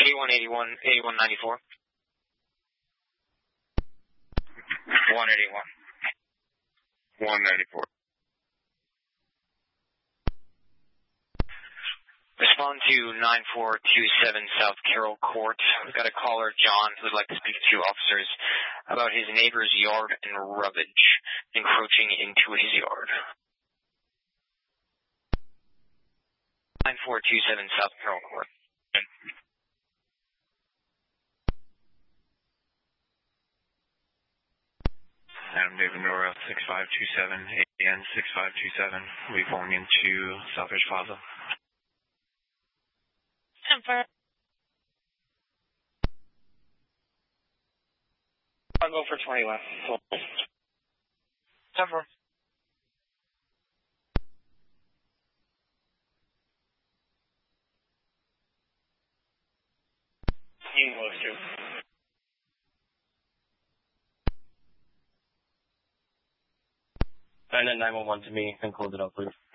8181, 8194. 181. 194. Respond to 9427 South Carroll Court. We've got a caller, John, who would like to speak to officers about his neighbor's yard and rubbish encroaching into his yard. 9427 South Carroll Court. Adam David Nora, 6527, AN 6527. We'll be pulling into Southridge Plaza. I'll go for 20 left. Temper. You can close too. Send 911 to me and close it up, please.